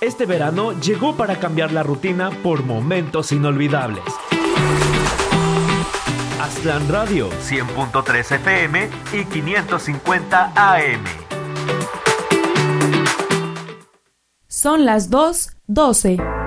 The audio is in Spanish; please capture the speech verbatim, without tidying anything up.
Este verano llegó para cambiar la rutina por momentos inolvidables. Aztlán Radio, cien punto tres F M y quinientos cincuenta A M. Son las dos doce.